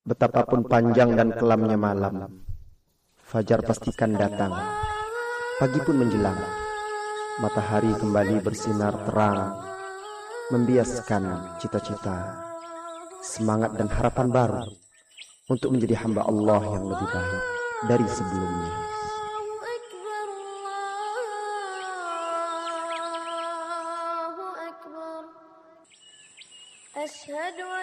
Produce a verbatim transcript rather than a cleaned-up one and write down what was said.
Betapapun panjang dan kelamnya malam, fajar pastikan datang. Pagi pun menjelang, matahari kembali bersinar terang, membiaskan cita-cita, semangat dan harapan baru untuk menjadi hamba Allah yang lebih baik dari sebelumnya. Asyhadu